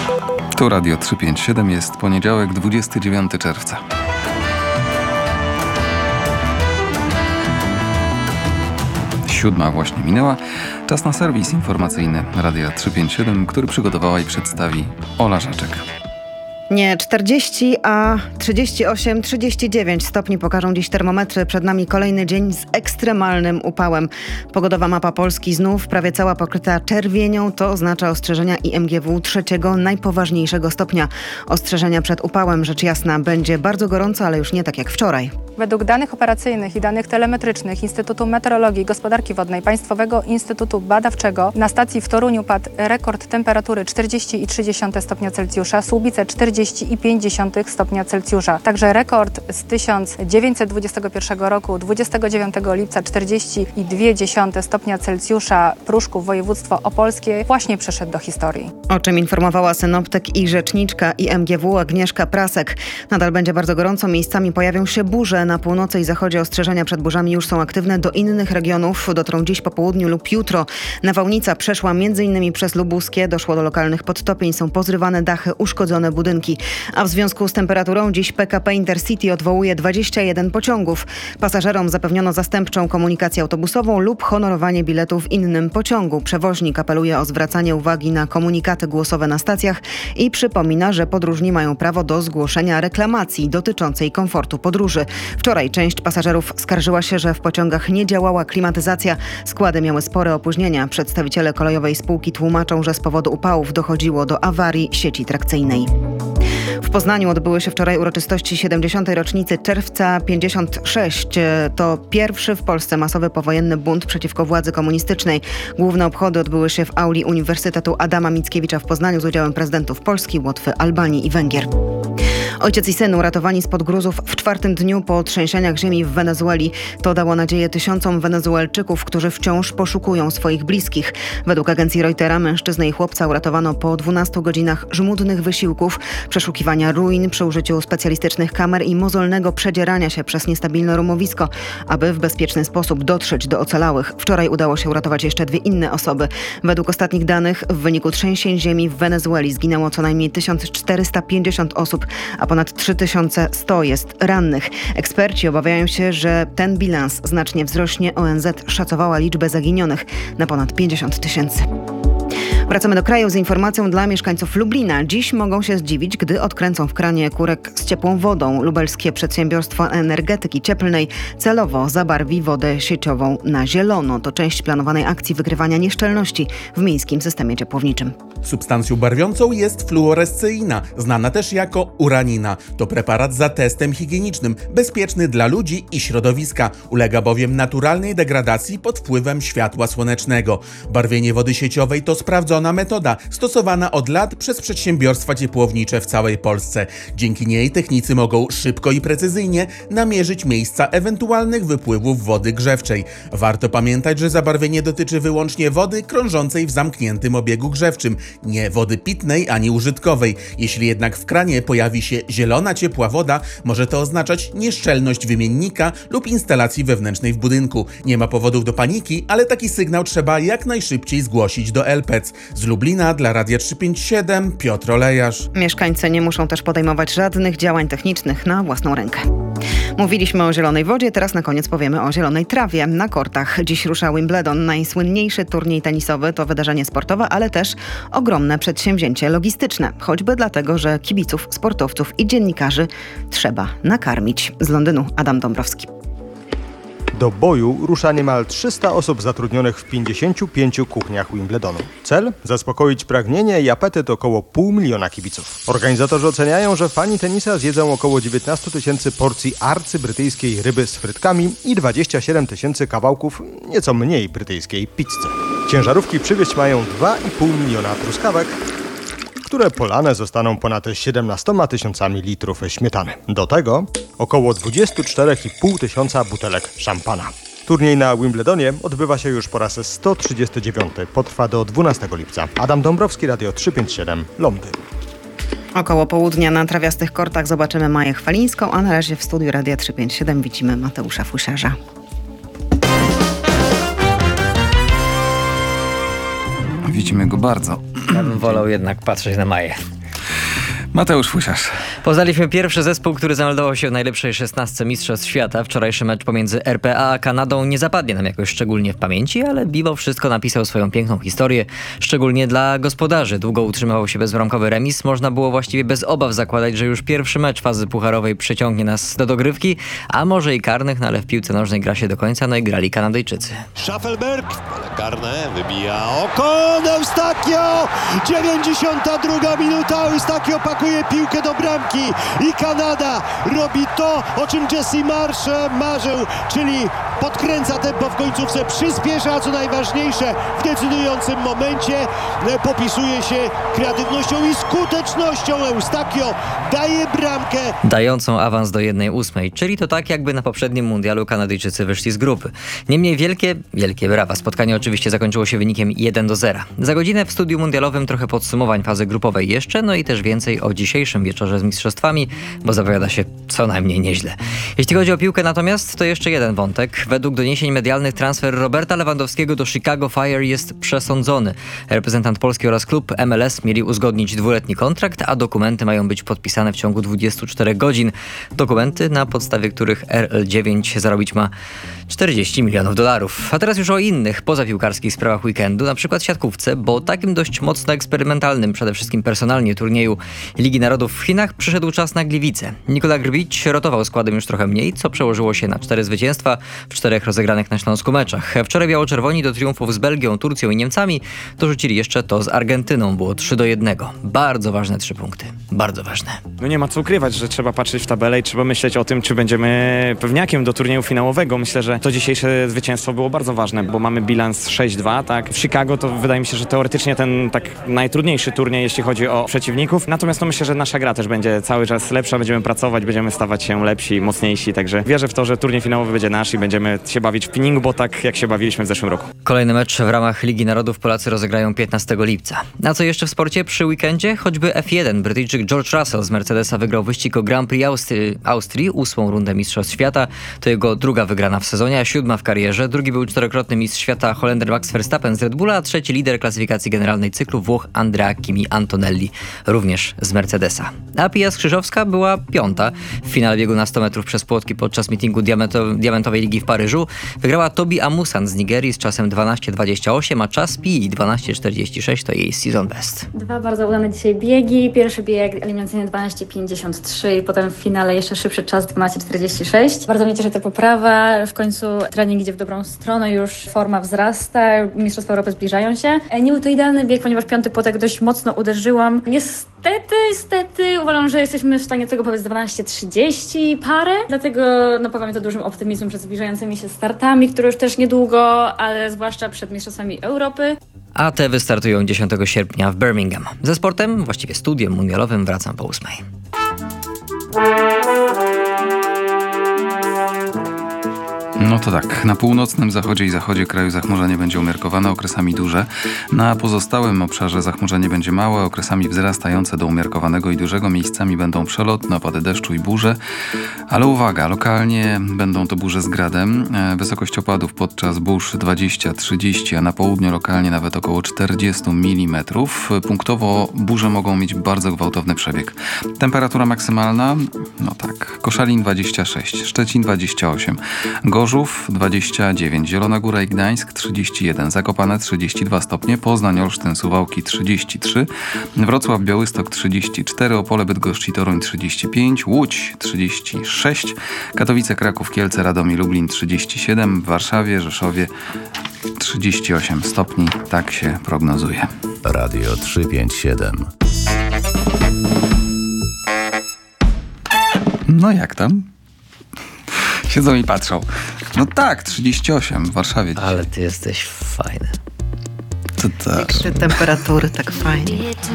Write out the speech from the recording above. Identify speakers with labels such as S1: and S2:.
S1: Tu Radio 357, jest poniedziałek, 29 czerwca. 7 właśnie minęła. Czas na serwis informacyjny Radia 357, który przygotowała i przedstawi Ola Żaczek.
S2: Nie 40, a 38-39 stopni pokażą dziś termometry. Przed nami kolejny dzień z ekstremalnym upałem. Pogodowa mapa Polski znów prawie cała pokryta czerwienią. To oznacza ostrzeżenia IMGW trzeciego, najpoważniejszego stopnia. Ostrzeżenia przed upałem, rzecz jasna, będzie bardzo gorąco, ale już nie tak jak wczoraj.
S3: Według danych operacyjnych i danych telemetrycznych Instytutu Meteorologii i Gospodarki Wodnej Państwowego Instytutu Badawczego na stacji w Toruniu padł rekord temperatury 40,3 stopnia Celsjusza, Słubice 40,5 stopnia Celsjusza. Także rekord z 1921 roku, 29 lipca 40,2 stopnia Celsjusza Pruszków, województwo opolskie, właśnie przeszedł do historii.
S2: O czym informowała synoptyk i rzeczniczka IMGW Agnieszka Prasek. Nadal będzie bardzo gorąco, miejscami pojawią się burze. Na północy i zachodzie ostrzeżenia przed burzami już są aktywne. Do innych regionów dotrą dziś po południu lub jutro. Nawałnica przeszła m.in. przez Lubuskie. Doszło do lokalnych podtopień. Są pozrywane dachy, uszkodzone budynki. A w związku z temperaturą dziś PKP Intercity odwołuje 21 pociągów. Pasażerom zapewniono zastępczą komunikację autobusową lub honorowanie biletu w innym pociągu. Przewoźnik apeluje o zwracanie uwagi na komunikaty głosowe na stacjach i przypomina, że podróżni mają prawo do zgłoszenia reklamacji dotyczącej komfortu podróży. Wczoraj część pasażerów skarżyła się, że w pociągach nie działała klimatyzacja. Składy miały spore opóźnienia. Przedstawiciele kolejowej spółki tłumaczą, że z powodu upałów dochodziło do awarii sieci trakcyjnej. W Poznaniu odbyły się wczoraj uroczystości 70. rocznicy Czerwca 56. To pierwszy w Polsce masowy powojenny bunt przeciwko władzy komunistycznej. Główne obchody odbyły się w auli Uniwersytetu Adama Mickiewicza w Poznaniu z udziałem prezydentów Polski, Łotwy, Albanii i Węgier. Ojciec i syn uratowani spod gruzów w czwartym dniu po trzęsieniach ziemi w Wenezueli. To dało nadzieję tysiącom Wenezuelczyków, którzy wciąż poszukują swoich bliskich. Według agencji Reutera mężczyznę i chłopca uratowano po 12 godzinach żmudnych wysiłków, przeszukiwania ruin przy użyciu specjalistycznych kamer i mozolnego przedzierania się przez niestabilne rumowisko, aby w bezpieczny sposób dotrzeć do ocalałych. Wczoraj udało się uratować jeszcze 2 inne osoby. Według ostatnich danych w wyniku trzęsień ziemi w Wenezueli zginęło co najmniej 1450 osób, a ponad 3100 jest rannych. Eksperci obawiają się, że ten bilans znacznie wzrośnie. ONZ szacowała liczbę zaginionych na ponad 50 000. Wracamy do kraju z informacją dla mieszkańców Lublina. Dziś mogą się zdziwić, gdy odkręcą w kranie kurek z ciepłą wodą. Lubelskie przedsiębiorstwo energetyki cieplnej celowo zabarwi wodę sieciową na zielono. To część planowanej akcji wykrywania nieszczelności w miejskim systemie ciepłowniczym.
S4: Substancją barwiącą jest fluoresceina, znana też jako uranina. To preparat za testem higienicznym, bezpieczny dla ludzi i środowiska. Ulega bowiem naturalnej degradacji pod wpływem światła słonecznego. Barwienie wody sieciowej to sprawdzona metoda, stosowana od lat przez przedsiębiorstwa ciepłownicze w całej Polsce. Dzięki niej technicy mogą szybko i precyzyjnie namierzyć miejsca ewentualnych wypływów wody grzewczej. Warto pamiętać, że zabarwienie dotyczy wyłącznie wody krążącej w zamkniętym obiegu grzewczym, nie wody pitnej ani użytkowej. Jeśli jednak w kranie pojawi się zielona, ciepła woda, może to oznaczać nieszczelność wymiennika lub instalacji wewnętrznej w budynku. Nie ma powodów do paniki, ale taki sygnał trzeba jak najszybciej zgłosić do LPEC. Z Lublina dla Radia 357 Piotr Olejarz.
S2: Mieszkańcy nie muszą też podejmować żadnych działań technicznych na własną rękę. Mówiliśmy o zielonej wodzie, teraz na koniec powiemy o zielonej trawie. Na kortach dziś rusza Wimbledon. Najsłynniejszy turniej tenisowy to wydarzenie sportowe, ale też ogromne przedsięwzięcie logistyczne. Choćby dlatego, że kibiców, sportowców i dziennikarzy trzeba nakarmić. Z Londynu Adam Dąbrowski.
S5: Do boju rusza niemal 300 osób zatrudnionych w 55 kuchniach Wimbledonu. Cel? Zaspokoić pragnienie i apetyt około 500 000 kibiców. Organizatorzy oceniają, że fani tenisa zjedzą około 19 000 porcji arcybrytyjskiej ryby z frytkami i 27 000 kawałków nieco mniej brytyjskiej pizzy. Ciężarówki przywieźć mają 2,5 miliona truskawek, które polane zostaną ponad 17 000 litrów śmietany. Do tego około 24,5 tysiąca butelek szampana. Turniej na Wimbledonie odbywa się już po raz 139. Potrwa do 12 lipca. Adam Dąbrowski, Radio 357, Londyn.
S2: Około południa na trawiastych kortach zobaczymy Maję Chwalińską, a na razie w studiu Radia 357 widzimy Mateusza Fusiarza.
S1: Widzimy go bardzo.
S6: Ja bym wolał jednak patrzeć na Maję.
S1: Mateusz Fusiarz.
S6: Poznaliśmy pierwszy zespół, który zameldował się w najlepszej 16 Mistrzostw Świata. Wczorajszy mecz pomiędzy RPA a Kanadą nie zapadnie nam jakoś szczególnie w pamięci, ale mimo wszystko napisał swoją piękną historię, szczególnie dla gospodarzy. Długo utrzymywał się bezbramkowy remis. Można było właściwie bez obaw zakładać, że już pierwszy mecz fazy pucharowej przyciągnie nas do dogrywki, a może i karnych, no ale w piłce nożnej gra się do końca, no i grali Kanadyjczycy.
S7: Schaffelberg, pole karne, wybija oko, Eustachio, 92 minuta, Eustachio pakuje piłkę do bramki i Kanada robi to, o czym Jesse Marsh marzył, czyli podkręca tempo w końcówce, przyspiesza, a co najważniejsze w decydującym momencie popisuje się kreatywnością i skutecznością. Eustachio daje bramkę.
S6: Dającą awans do 1/8, czyli to tak jakby na poprzednim mundialu Kanadyjczycy wyszli z grupy. Niemniej wielkie brawa. Spotkanie oczywiście zakończyło się wynikiem 1-0. Za godzinę w studiu mundialowym trochę podsumowań fazy grupowej jeszcze, no i też więcej o dzisiejszym wieczorze z mistrzostwami, bo zapowiada się co najmniej nieźle. Jeśli chodzi o piłkę natomiast, to jeszcze jeden wątek. Według doniesień medialnych transfer Roberta Lewandowskiego do Chicago Fire jest przesądzony. Reprezentant Polski oraz klub MLS mieli uzgodnić 2-letni kontrakt, a dokumenty mają być podpisane w ciągu 24 godzin. Dokumenty, na podstawie których RL9 zarobić ma $40 milionów. A teraz już o innych pozapiłkarskich sprawach weekendu, na przykład siatkówce, bo takim dość mocno eksperymentalnym, przede wszystkim personalnie, turnieju Ligi Narodów w Chinach przyszedł czas na Gliwice. Nikola Grbić rotował składem już trochę mniej, co przełożyło się na 4 zwycięstwa w 4 rozegranych na Śląsku meczach. Wczoraj biało-czerwoni do triumfów z Belgią, Turcją i Niemcami dorzucili jeszcze to z Argentyną. Było 3-1. Bardzo ważne 3 punkty. Bardzo ważne.
S8: No nie ma co ukrywać, że trzeba patrzeć w tabelę i trzeba myśleć o tym, czy będziemy pewniakiem do turnieju finałowego. Myślę, że to dzisiejsze zwycięstwo było bardzo ważne, bo mamy bilans 6-2, tak? W Chicago to wydaje mi się, że teoretycznie ten tak najtrudniejszy turniej, jeśli chodzi o przeciwników. Natomiast no myślę, że nasza gra też będzie cały czas lepsza, będziemy pracować, będziemy stawać się lepsi, mocniejsi, także wierzę w to, że turniej finałowy będzie nasz i będziemy się bawić w pinning, bo tak jak się bawiliśmy w zeszłym roku.
S6: Kolejny mecz w ramach Ligi Narodów Polacy rozegrają 15 lipca. A co jeszcze w sporcie przy weekendzie? Choćby F1. Brytyjczyk George Russell z Mercedesa wygrał wyścig o Grand Prix Austrii, 8. rundę Mistrzostw Świata. To jego druga wygrana w sezonie, a 7. w karierze. Drugi był 4-krotny mistrz świata Holender Max Verstappen z Red Bulla, a trzeci lider klasyfikacji generalnej cyklu Włoch Andrea Kimi Antonelli, również z Mercedesa. A Pia Skrzyżowska była 5. w finale biegu na 100 metrów przez płotki podczas meetingu Diamentowej Ligi w Paryżu. Wygrała Tobi Amusan z Nigerii z czasem 12:28, a czas Pii 12:46 to jej season best.
S9: 2 bardzo udane dzisiaj biegi. Pierwszy bieg eliminacyjny 12:53 i potem w finale jeszcze szybszy czas 12:46. Bardzo mnie cieszy ta poprawa. W końcu trening idzie w dobrą stronę, już forma wzrasta, Mistrzostwa Europy zbliżają się. Nie był to idealny bieg, ponieważ 5. płotek dość mocno uderzyłam. Niestety uważam, że jesteśmy w stanie tego powiedzieć 12:30 parę. Dlatego napawamy to dużym optymizmem przed zbliżającymi się startami, które już też niedługo, ale zwłaszcza przed Mistrzostwami Europy.
S6: A te wystartują 10 sierpnia w Birmingham. Ze sportem, właściwie studiem mundialowym, wracam po 8.
S1: No to tak, na północnym zachodzie i zachodzie kraju zachmurzenie będzie umiarkowane, okresami duże. Na pozostałym obszarze zachmurzenie będzie małe, okresami wzrastające do umiarkowanego i dużego. Miejscami będą przelotne, opady deszczu i burze. Ale uwaga, lokalnie będą to burze z gradem. Wysokość opadów podczas burz 20-30, a na południu lokalnie nawet około 40 mm. Punktowo burze mogą mieć bardzo gwałtowny przebieg. Temperatura maksymalna, no tak, Koszalin 26, Szczecin 28, Gorzów 29, Zielona Góra i Gdańsk 31, Zakopane 32 stopnie, Poznań, Olsztyn, Suwałki 33, Wrocław, Białystok 34, Opole, Bydgoszcz i Toruń 35, Łódź 36, Katowice, Kraków, Kielce, Radom i Lublin 37, w Warszawie, Rzeszowie 38 stopni, tak się prognozuje.
S10: Radio 357.
S1: No jak tam? Siedzą i patrzą. No tak, 38 w Warszawie dzisiaj.
S6: Ale ty jesteś fajny.
S1: To tak.
S2: Temperatury tak fajnie.